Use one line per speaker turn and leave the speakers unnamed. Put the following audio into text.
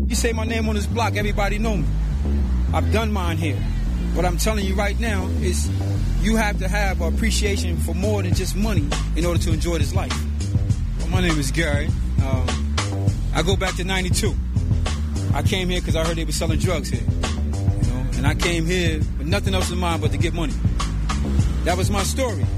You say my name on this block, everybody know me. I've done mine here. What I'm telling you right now is you have to have appreciation for more than just money in order to enjoy this life. Well, my name is Gary. I go back to 92. I came here because I heard they were selling drugs here. You know, and I came here with nothing else in mind but to get money. That was my story.